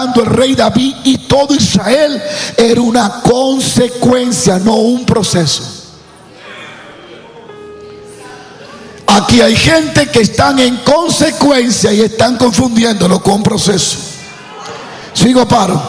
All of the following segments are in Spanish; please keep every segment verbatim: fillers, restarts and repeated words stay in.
el rey David y todo Israel, era una consecuencia, no un proceso. Aquí hay gente que están en consecuencia y están confundiéndolo con proceso. Sigo, paro.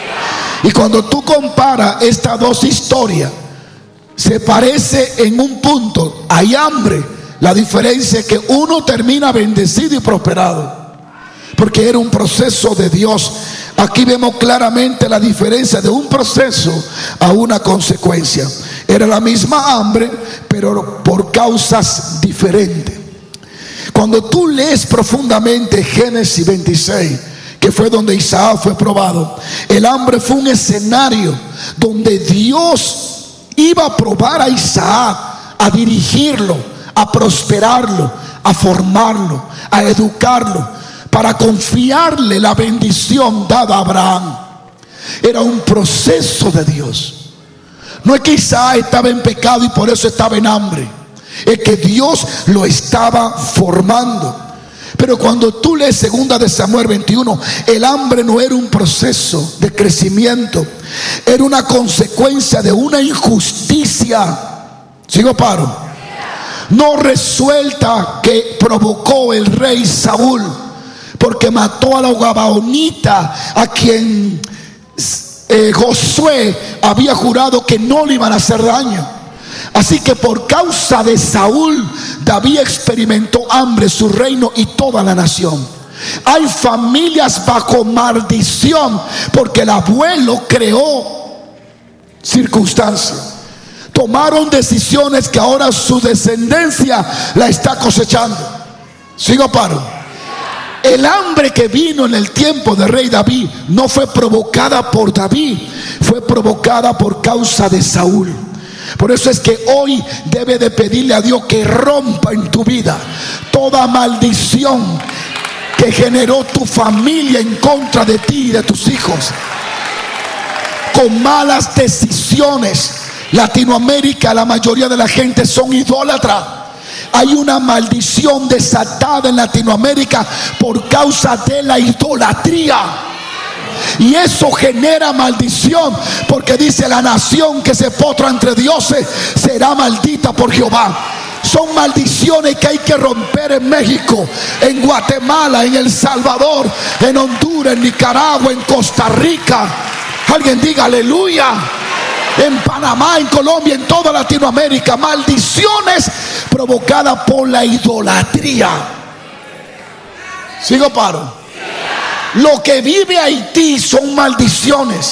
Y cuando tú comparas estas dos historias, se parece en un punto. Hay hambre. La diferencia es que uno termina bendecido y prosperado, porque era un proceso de Dios. Aquí vemos claramente la diferencia de un proceso a una consecuencia. Era la misma hambre, pero por causas diferentes. Cuando tú lees profundamente Génesis veintiséis, que fue donde Isaac fue probado, el hambre fue un escenario donde Dios iba a probar a Isaac, a dirigirlo, a prosperarlo, a formarlo, a educarlo, para confiarle la bendición dada a Abraham. Era un proceso de Dios. No es que Isaac estaba en pecado y por eso estaba en hambre, es que Dios lo estaba formando. Pero cuando tú lees segunda de Samuel veintiuno, el hambre no era un proceso de crecimiento, era una consecuencia de una injusticia. Sigo, paro. No resuelta que provocó el rey Saúl, porque mató a la gabaonita, a quien eh, Josué había jurado que no le iban a hacer daño. Así que por causa de Saúl, David experimentó hambre, su reino y toda la nación. Hay familias bajo maldición porque el abuelo creó circunstancias. Tomaron decisiones que ahora su descendencia la está cosechando. Sigo, paro. El hambre que vino en el tiempo del rey David no fue provocada por David, fue provocada por causa de Saúl. Por eso es que hoy debe de pedirle a Dios que rompa en tu vida toda maldición que generó tu familia en contra de ti y de tus hijos, con malas decisiones. Latinoamérica, la mayoría de la gente son idólatras. Hay una maldición desatada en Latinoamérica por causa de la idolatría. Y eso genera maldición, porque dice: la nación que se postra entre dioses será maldita por Jehová. Son maldiciones que hay que romper en México, en Guatemala, en El Salvador, en Honduras, en Nicaragua, en Costa Rica. Alguien diga aleluya. En Panamá, en Colombia, en toda Latinoamérica. Maldiciones provocadas por la idolatría. Sigo, paro. Lo que vive Haití son maldiciones,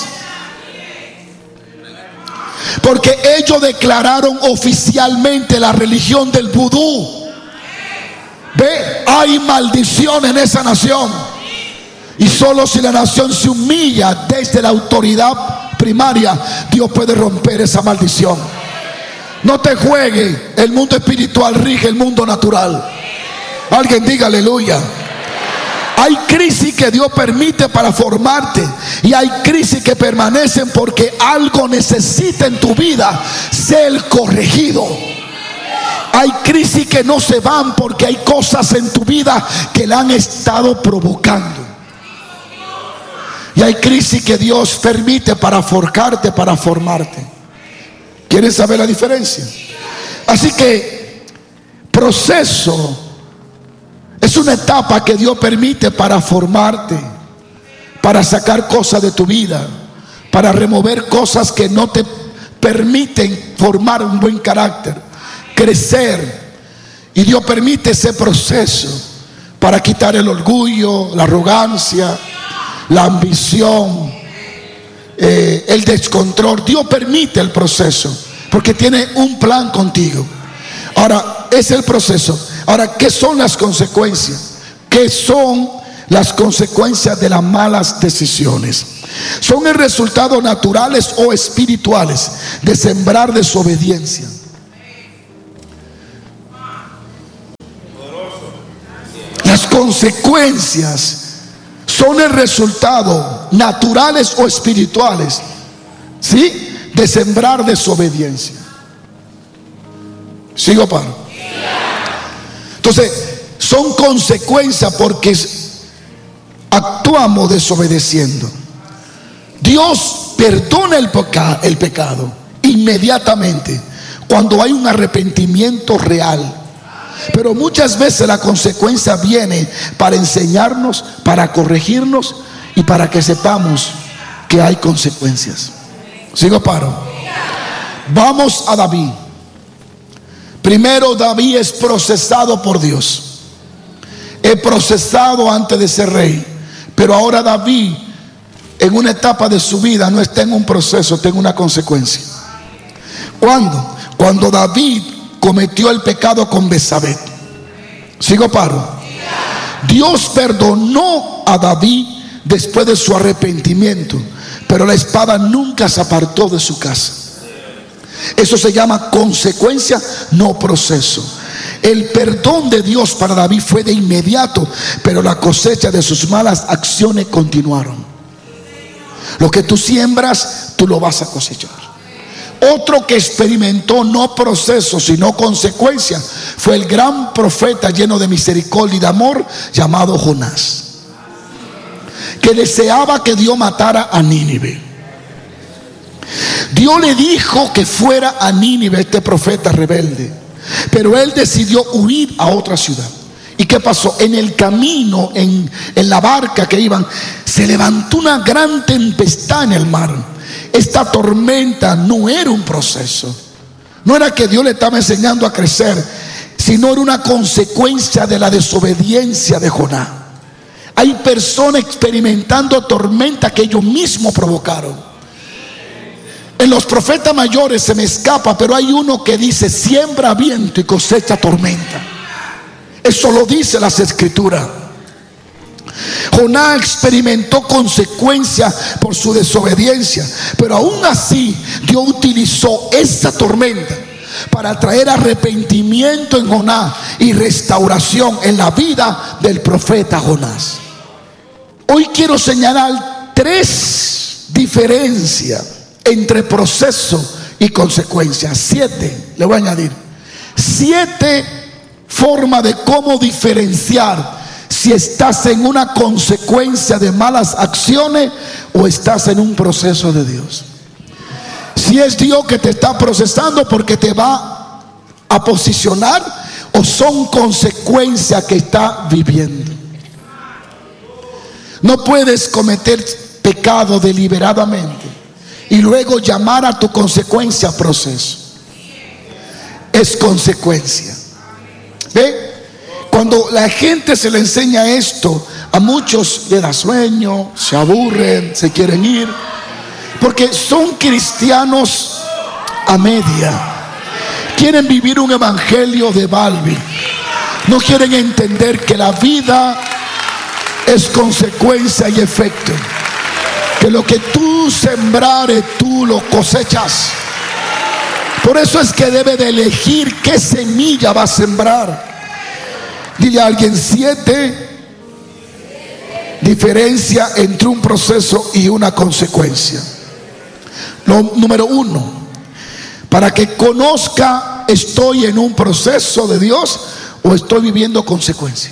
porque ellos declararon oficialmente la religión del vudú. Ve, hay maldición en esa nación, y solo si la nación se humilla desde la autoridad primaria, Dios puede romper esa maldición. No te juegues, el mundo espiritual rige el mundo natural. Alguien diga aleluya. Hay crisis que Dios permite para formarte, y hay crisis que permanecen porque algo necesita en tu vida ser corregido. Hay crisis que no se van porque hay cosas en tu vida que la han estado provocando. Y hay crisis que Dios permite para forjarte, para formarte. ¿Quieres saber la diferencia? Así que proceso es una etapa que Dios permite para formarte, para sacar cosas de tu vida, para remover cosas que no te permiten formar un buen carácter, crecer. Y Dios permite ese proceso para quitar el orgullo, la arrogancia, la ambición, eh, el descontrol. Dios permite el proceso porque tiene un plan contigo. Ahora, es el proceso. Ahora, ¿qué son las consecuencias? ¿Qué son las consecuencias de las malas decisiones? Son el resultado naturales o espirituales de sembrar desobediencia. Las consecuencias son el resultado naturales o espirituales, ¿sí?, de sembrar desobediencia. ¿Sigo, paro? Entonces, son consecuencias porque actuamos desobedeciendo, Dios perdona el, peca, el pecado inmediatamente cuando hay un arrepentimiento real. Pero muchas veces la consecuencia viene para enseñarnos, para corregirnos y para que sepamos que hay consecuencias. ¿Sigo paro? Vamos a David. Primero, David es procesado por Dios. Es procesado antes de ser rey. Pero ahora David, en una etapa de su vida, no está en un proceso, está en una consecuencia. ¿Cuándo? Cuando David cometió el pecado con Betsabé. ¿Sigo paro? Dios perdonó a David después de su arrepentimiento, pero la espada nunca se apartó de su casa. Eso se llama consecuencia, no proceso. El perdón de Dios para David fue de inmediato, pero la cosecha de sus malas acciones continuaron. Lo que tú siembras, tú lo vas a cosechar. Otro que experimentó no proceso sino consecuencia fue el gran profeta lleno de misericordia y de amor llamado Jonás, que deseaba que Dios matara a Nínive. Dios le dijo que fuera a Nínive, este profeta rebelde, pero él decidió huir a otra ciudad. ¿Y qué pasó? En el camino, en, en la barca que iban, se levantó una gran tempestad en el mar. Esta tormenta no era un proceso, no era que Dios le estaba enseñando a crecer, sino era una consecuencia de la desobediencia de Jonás. Hay personas experimentando tormenta que ellos mismos provocaron. En los profetas mayores se me escapa, pero hay uno que dice: siembra viento y cosecha tormenta. Eso lo dice las escrituras. Jonás experimentó consecuencias por su desobediencia, pero aún así Dios utilizó esa tormenta para traer arrepentimiento en Jonás y restauración en la vida del profeta Jonás. Hoy quiero señalar tres diferencias entre proceso y consecuencia. Siete, le voy a añadir siete formas de cómo diferenciar si estás en una consecuencia de malas acciones o estás en un proceso de Dios. Si es Dios que te está procesando porque te va a posicionar, o son consecuencias que está viviendo. No puedes cometer pecado deliberadamente y luego llamar a tu consecuencia proceso. Es consecuencia. ¿Ve? Cuando la gente se le enseña esto, a muchos le da sueño, se aburren, se quieren ir, porque son cristianos a media. Quieren vivir un evangelio de Balbi. No quieren entender que la vida es consecuencia y efecto. Que lo que tú sembrares, tú lo cosechas. Por eso es que debe de elegir qué semilla va a sembrar. Dile a alguien: siete diferencia entre un proceso y una consecuencia. Lo, número uno, para que conozca, ¿estoy en un proceso de Dios o estoy viviendo consecuencias?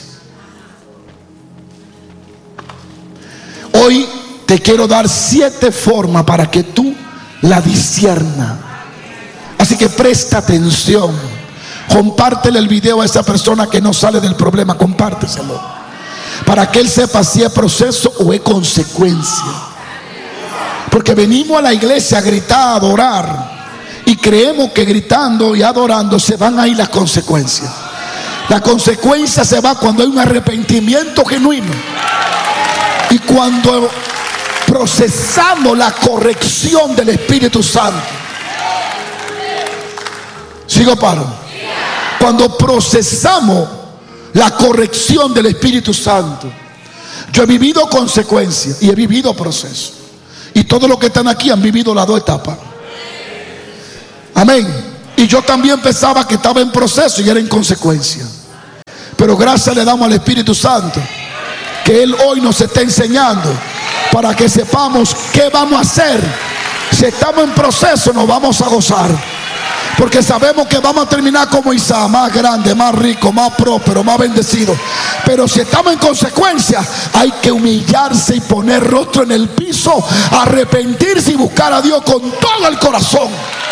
Hoy te quiero dar siete formas para que tú la disciernas. Así que presta atención. Compártele el video a esa persona que no sale del problema. Compárteselo para que él sepa si es proceso o es consecuencia. Porque venimos a la iglesia a gritar, a adorar, y creemos que gritando y adorando se van a ir las consecuencias. La consecuencia se va cuando hay un arrepentimiento genuino y cuando procesamos la corrección del Espíritu Santo. Sigo paro. Cuando procesamos la corrección del Espíritu Santo. Yo he vivido consecuencias y he vivido procesos. Y todos los que están aquí han vivido las dos etapas. Amén. Y yo también pensaba que estaba en proceso y era en consecuencia. Pero gracias le damos al Espíritu Santo, que Él hoy nos está enseñando para que sepamos qué vamos a hacer. Si estamos en proceso, nos vamos a gozar. Porque sabemos que vamos a terminar como Isaac, más grande, más rico, más próspero, más bendecido. Pero si estamos en consecuencia, hay que humillarse y poner rostro en el piso, arrepentirse y buscar a Dios con todo el corazón.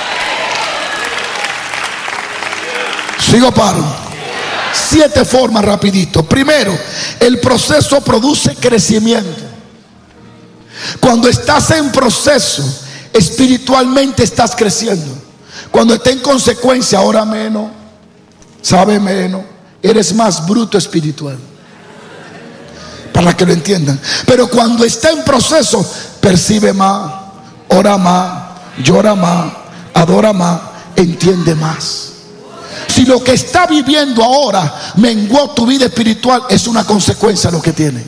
Sigo, paro. Siete formas rapidito. Primero, el proceso produce crecimiento. Cuando estás en proceso, espiritualmente estás creciendo. Cuando estés en consecuencia, ora menos, sabe menos, eres más bruto espiritual. Para que lo entiendan. Pero cuando está en proceso, percibe más, ora más, llora más, adora más, entiende más. Si lo que está viviendo ahora menguó tu vida espiritual, es una consecuencia lo que tiene.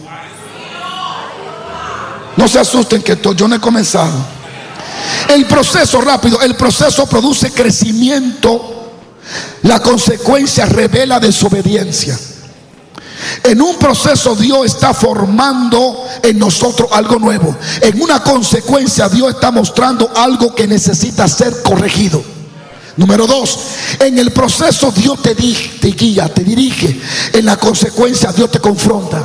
No se asusten que esto, yo no he comenzado. El proceso rápido, el proceso produce crecimiento. La consecuencia revela desobediencia. En un proceso Dios está formando en nosotros algo nuevo. En una consecuencia Dios está mostrando algo que necesita ser corregido. Número dos, en el proceso Dios te, di, te guía, te dirige. En la consecuencia Dios te confronta.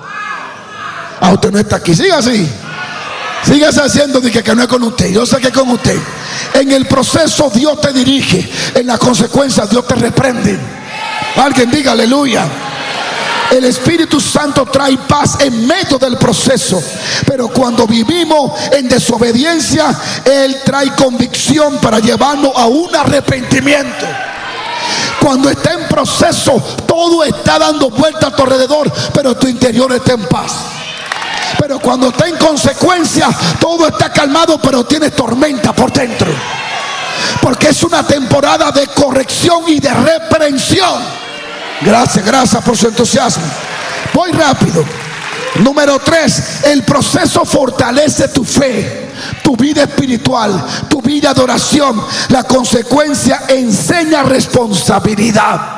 Ah, usted no está aquí, siga así. Síguese haciendo de que, que no es con usted. Yo sé que es con usted. En el proceso Dios te dirige. En la consecuencia Dios te reprende. Alguien diga aleluya. El Espíritu Santo trae paz en medio del proceso. Pero cuando vivimos en desobediencia, Él trae convicción para llevarnos a un arrepentimiento. Cuando está en proceso, todo está dando vuelta a tu alrededor, pero tu interior está en paz. Pero cuando está en consecuencia, todo está calmado, pero tienes tormenta por dentro. Porque es una temporada de corrección y de reprensión. Gracias, gracias por su entusiasmo. Voy rápido. Número tres, el proceso fortalece tu fe, tu vida espiritual, tu vida de oración. La consecuencia enseña responsabilidad.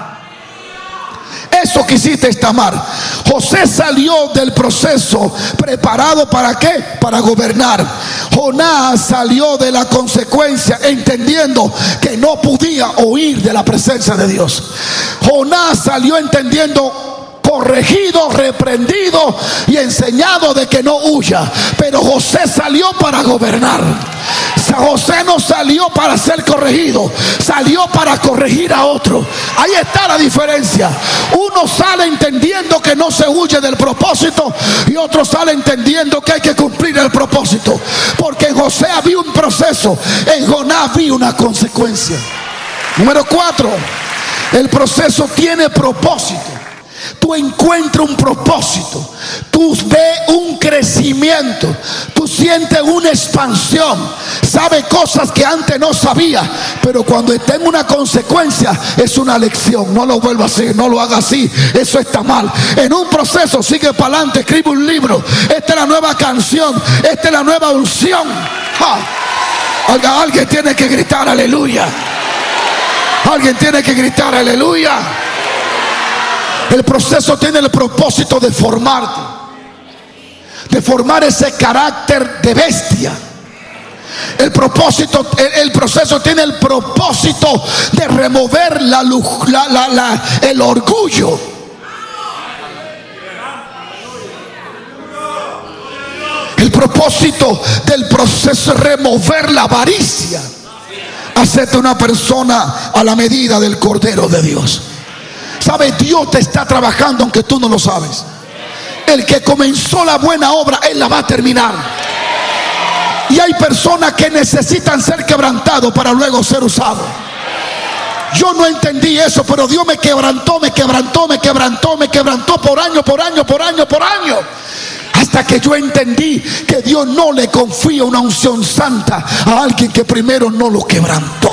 Eso quisiste estamar. José salió del proceso preparado para qué? Para gobernar. Jonás salió de la consecuencia entendiendo que no podía huir de la presencia de Dios. Jonás salió entendiendo, corregido, reprendido y enseñado de que no huya. Pero José salió para gobernar. José no salió para ser corregido, salió para corregir a otro. Ahí está la diferencia. Uno sale entendiendo que no se huye del propósito y otro sale entendiendo que hay que cumplir el propósito. Porque en José había un proceso, en Jonás había una consecuencia. Número cuatro, el proceso tiene propósito. Tú encuentras un propósito, tú ves un crecimiento, tú sientes una expansión, sabes cosas que antes no sabía, pero cuando está en una consecuencia es una lección. No lo vuelva a hacer, no lo haga así, eso está mal. En un proceso sigue para adelante, escribe un libro. Esta es la nueva canción, esta es la nueva unción. ¡Ja! Alguien tiene que gritar aleluya. Alguien tiene que gritar aleluya. El proceso tiene el propósito de formarte, de formar ese carácter de bestia. El propósito, el, el proceso tiene el propósito de remover la, la, la, la, el orgullo. El propósito del proceso es remover la avaricia, hacerte una persona a la medida del Cordero de Dios. ¿Sabe? Dios te está trabajando aunque tú no lo sabes. El que comenzó la buena obra, Él la va a terminar. Y hay personas que necesitan ser quebrantados para luego ser usados. Yo no entendí eso, pero Dios me quebrantó, me quebrantó, me quebrantó, me quebrantó por año, por año, por año, por año. Hasta que yo entendí que Dios no le confía una unción santa a alguien que primero no lo quebrantó.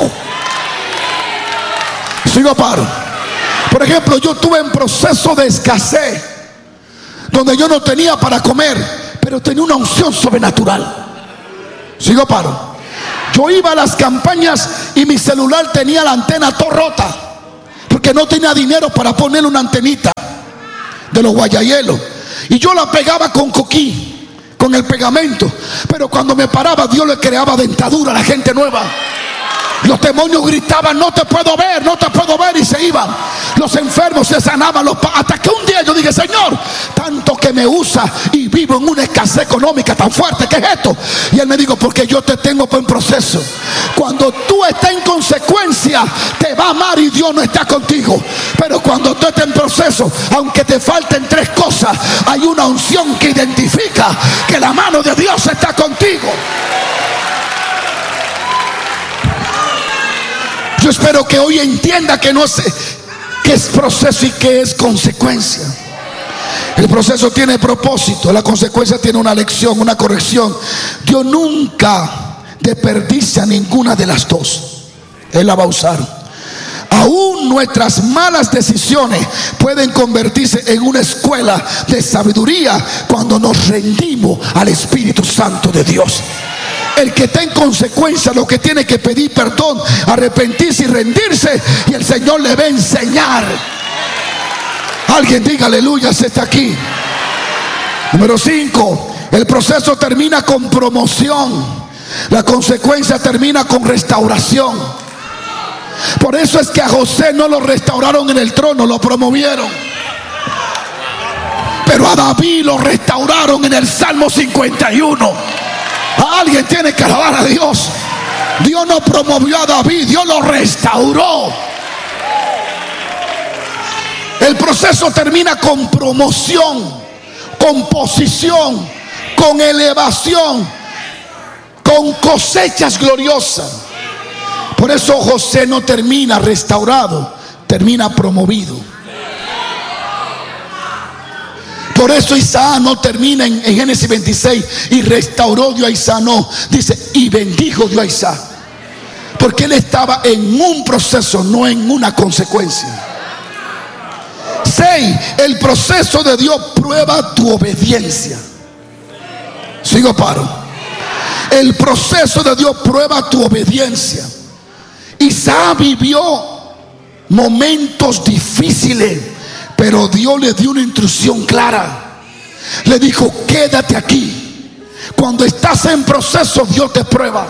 Sigo paro. Por ejemplo, yo estuve en proceso de escasez, donde yo no tenía para comer, pero tenía una unción sobrenatural. Sigo paro. Yo iba a las campañas y mi celular tenía la antena toda rota, porque no tenía dinero para ponerle una antenita de los guayayelos. Y yo la pegaba con coquí, con el pegamento. Pero cuando me paraba, Dios le creaba dentadura a la gente nueva. Los demonios gritaban: no te puedo ver, no te puedo ver, y se iban. Los enfermos se sanaban, los pa- hasta que un día yo dije: Señor, tanto que me usa y vivo en una escasez económica tan fuerte, ¿qué es esto? Y él me dijo: porque yo te tengo en proceso. Cuando tú estás en consecuencia, te va a amar y Dios no está contigo. Pero cuando tú estás en proceso, aunque te falten tres cosas, hay una unción que identifica que la mano de Dios está contigo. Yo espero que hoy entienda que no es, que es proceso y que es consecuencia. El proceso tiene propósito, la consecuencia tiene una lección, una corrección. Dios nunca desperdicia ninguna de las dos. Él la va a usar. Aún nuestras malas decisiones pueden convertirse en una escuela de sabiduría cuando nos rendimos al Espíritu Santo de Dios. El que está en consecuencia lo que tiene que pedir perdón, arrepentirse y rendirse, y el Señor le va a enseñar. Alguien diga aleluya si está aquí. Número cinco, el proceso termina con promoción. La consecuencia termina con restauración. Por eso es que a José no lo restauraron en el trono, lo promovieron. Pero a David lo restauraron en el Salmo cincuenta y uno. Alguien tiene que alabar a Dios. Dios no promovió a David, Dios lo restauró. El proceso termina con promoción, con posición, con elevación, con cosechas gloriosas. Por eso José no termina restaurado, termina promovido. Por eso Isaac no termina en, en Génesis veintiséis y restauró Dios a Isaac, no, dice y bendijo Dios a Isaac, porque él estaba en un proceso, no en una consecuencia. Seis, el proceso de Dios prueba tu obediencia. Sigo paro. El proceso de Dios prueba tu obediencia. Isaac vivió momentos difíciles, pero Dios le dio una instrucción clara. Le dijo: quédate aquí. Cuando estás en proceso, Dios te prueba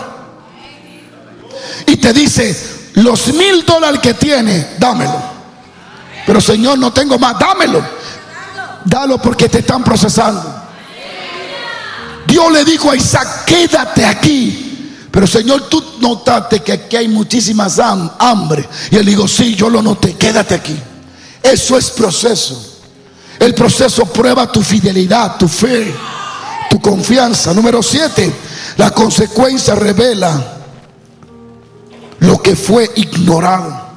y te dice: los mil dólares que tienes, dámelo. Pero Señor, no tengo más. Dámelo. Dalo porque te están procesando. Dios le dijo a Isaac: quédate aquí. Pero Señor, tú notaste que aquí hay muchísimas ham- hambre. Y él dijo: sí, yo lo noté, quédate aquí. Eso es proceso. El proceso prueba tu fidelidad, tu fe, tu confianza. Número siete, la consecuencia revela lo que fue ignorado.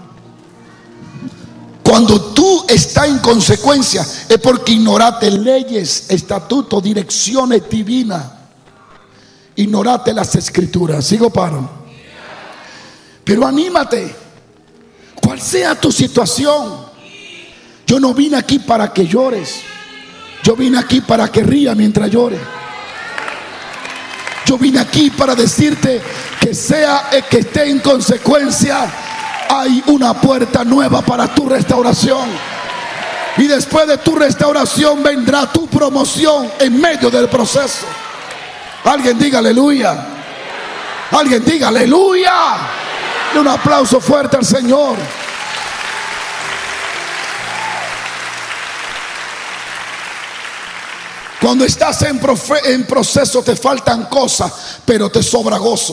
Cuando tú estás en consecuencia es porque ignoraste leyes, estatutos, direcciones divinas. Ignoraste las escrituras. Sigo paro. Pero anímate, cual sea tu situación. Yo no vine aquí para que llores. Yo vine aquí para que rías mientras llores. Yo vine aquí para decirte que sea el que esté en consecuencia, hay una puerta nueva para tu restauración. Y después de tu restauración vendrá tu promoción en medio del proceso. Alguien diga aleluya. Alguien diga aleluya. Un aplauso fuerte al Señor. Cuando estás en, profe- en proceso te faltan cosas, pero te sobra gozo.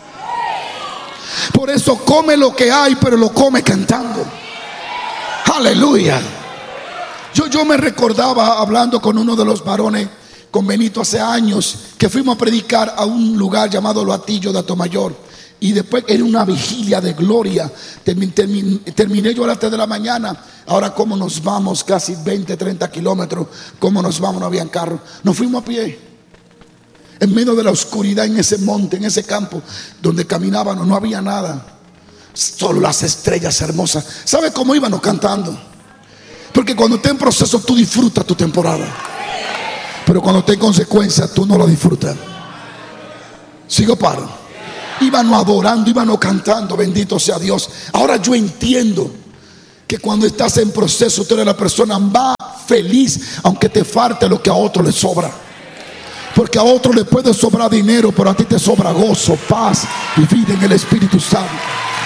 Por eso come lo que hay, pero lo come cantando. Aleluya. Yo, yo me recordaba hablando con uno de los varones, con Benito, hace años, que fuimos a predicar a un lugar llamado Loatillo de Atomayor. Y después era una vigilia de gloria. Termin, termin, terminé yo a las tres de la mañana. Ahora cómo nos vamos, casi veinte, treinta kilómetros. Cómo nos vamos, no habían carro. Nos fuimos a pie, en medio de la oscuridad, en ese monte, en ese campo donde caminábamos, no había nada, solo las estrellas hermosas. ¿Sabe cómo íbamos cantando? Porque cuando estés en proceso tú disfrutas tu temporada, pero cuando estés en consecuencia tú no lo disfrutas. Sigo paro. Íbamos adorando, íbamos cantando, bendito sea Dios. Ahora yo entiendo que cuando estás en proceso tú eres la persona más feliz, aunque te falte lo que a otro le sobra. Porque a otro le puede sobrar dinero, pero a ti te sobra gozo, paz y vida en el Espíritu Santo.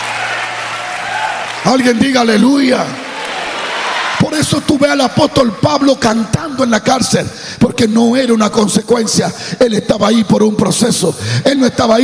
Alguien diga aleluya. Por eso tú ves al apóstol Pablo cantando en la cárcel, porque no era una consecuencia. Él estaba ahí por un proceso. Él no estaba ahí